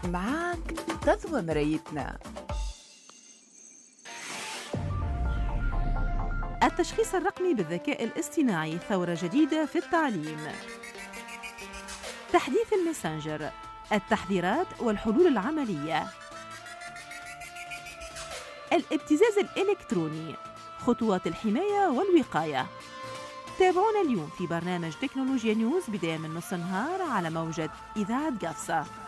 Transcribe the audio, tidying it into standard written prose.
معاك تضوى مرايتنا. التشخيص الرقمي بالذكاء الاصطناعي ثورة جديدة في التعليم. تحديث الماسنجر، التحذيرات والحلول العملية. الابتزاز الإلكتروني، خطوات الحماية والوقاية. تابعونا اليوم في برنامج تكنولوجيا نيوز بداية من نص النهار على موجة إذاعة قفصة.